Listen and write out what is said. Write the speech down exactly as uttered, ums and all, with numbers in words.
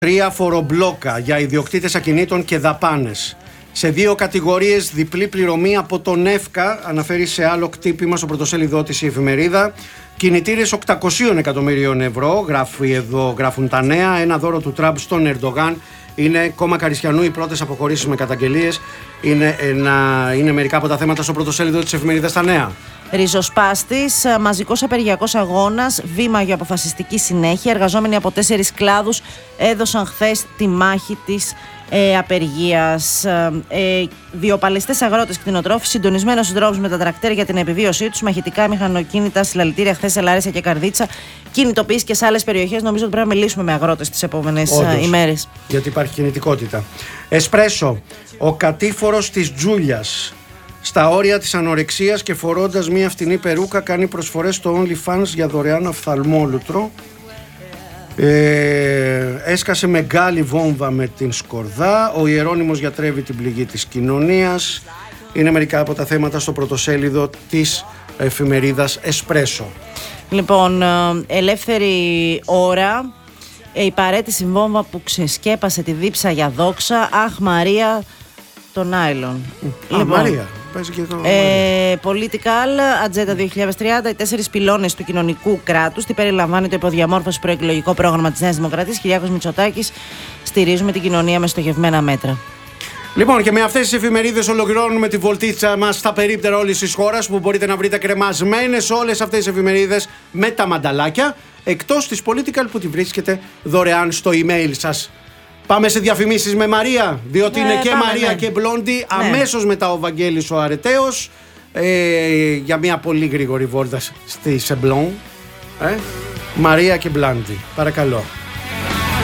Τρία φορομπλόκα για ιδιοκτήτες ακινήτων και δαπάνες. Σε δύο κατηγορίες διπλή πληρωμή από τον ΕΦΚΑ, αναφέρει σε άλλο κτύπημα στο πρωτοσέλιδό της η εφημερίδα. Κινητήρες οκτακόσια εκατομμυρίων ευρώ, γράφει εδώ, γράφουν τα νέα. Ένα δώρο του Τραμπ στον Ερντογάν. Είναι κόμμα Καριστιανού οι πρώτες αποχωρήσεις με καταγγελίες. Είναι, ένα, είναι μερικά από τα θέματα στο πρωτοσέλιδο της εφημερίδας τα νέα. Ριζοσπάστης, μαζικός απεργιακός αγώνας, βήμα για αποφασιστική συνέχεια. Εργαζόμενοι από τέσσερις κλάδους έδωσαν χθες τη μάχη της ε, απεργίας. Ε, Βιοπαλαιστές αγρότες κτηνοτρόφοι, συντονισμένος στους δρόμους με τα τρακτέρ για την επιβίωσή τους, μαχητικά μηχανοκίνητα, συλλαλητήρια χθες σε Λάρισα και Καρδίτσα, κινητοποίηση και σε άλλες περιοχές. Νομίζω ότι πρέπει να μιλήσουμε με αγρότες τις επόμενες Όντως, ημέρες. Γιατί υπάρχει κινητικότητα. Εσπρέσο, ο κατήφορος της Τζούλιας. Στα όρια της ανορεξίας και φορώντας μια φτηνή περούκα κάνει προσφορές στο OnlyFans για δωρεάν οφθαλμόλουτρο. Ε, έσκασε μεγάλη βόμβα με την Σκορδά. Ο Ιερώνυμος γιατρεύει την πληγή της κοινωνίας. Είναι μερικά από τα θέματα στο πρωτοσέλιδο της εφημερίδας Εσπρέσο. Λοιπόν, ελεύθερη ώρα. Η παρέτηση βόμβα που ξεσκέπασε τη δίψα για δόξα. Αχ Μαρία, το νάιλον. Α, λοιπόν, Μαρία. Ε, Political, Ατζέντα δύο χιλιάδες τριάντα, οι τέσσερις πυλώνες του κοινωνικού κράτους. Τι περιλαμβάνει το υποδιαμόρφωση προεκλογικό πρόγραμμα της Νέας Δημοκρατίας. Κυριάκος Μητσοτάκης, στηρίζουμε την κοινωνία με στοχευμένα μέτρα. Λοιπόν, και με αυτές τις εφημερίδες ολοκληρώνουμε τη βολτίτσα μας στα περίπτερα όλης της χώρας, που μπορείτε να βρείτε κρεμασμένες όλες αυτές τις εφημερίδες με τα μανταλάκια, εκτός της Political που τη βρίσκεται δωρεάν στο email σας. Πάμε σε διαφημίσεις με Μαρία, διότι ναι, είναι και πάμε, Μαρία ναι. και Μπλόντι. Ναι. Αμέσως μετά ο Βαγγέλης ο Αρεταίος, ε, για μια πολύ γρήγορη βόλτα στη Σεμπλόν. Ε, Μαρία και Μπλόντι, παρακαλώ.